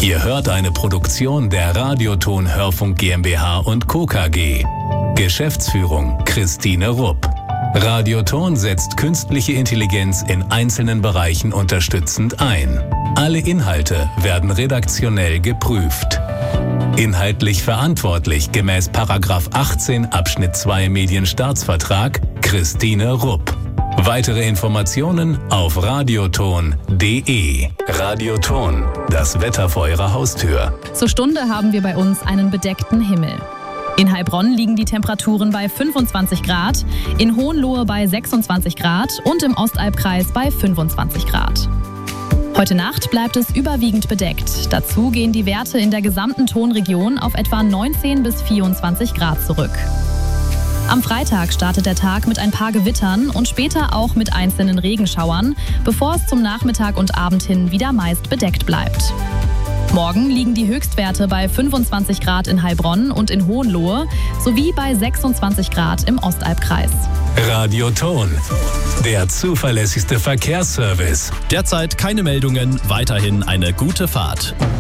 Ihr hört eine Produktion der Radioton Hörfunk GmbH und Co. KG. Geschäftsführung Christine Rupp. Radioton setzt künstliche Intelligenz in einzelnen Bereichen unterstützend ein. Alle Inhalte werden redaktionell geprüft. Inhaltlich verantwortlich gemäß § 18 Abschnitt 2 Medienstaatsvertrag Christine Rupp. Weitere Informationen auf radioton.de. Radioton, das Wetter vor Ihrer Haustür. Zur Stunde haben wir bei uns einen bedeckten Himmel. In Heilbronn liegen die Temperaturen bei 25 Grad, in Hohenlohe bei 26 Grad und im Ostalbkreis bei 25 Grad. Heute Nacht bleibt es überwiegend bedeckt. Dazu gehen die Werte in der gesamten Tonregion auf etwa 19 bis 24 Grad zurück. Am Freitag startet der Tag mit ein paar Gewittern und später auch mit einzelnen Regenschauern, bevor es zum Nachmittag und Abend hin wieder meist bedeckt bleibt. Morgen liegen die Höchstwerte bei 25 Grad in Heilbronn und in Hohenlohe sowie bei 26 Grad im Ostalbkreis. Radioton, der zuverlässigste Verkehrsservice. Derzeit keine Meldungen, weiterhin eine gute Fahrt.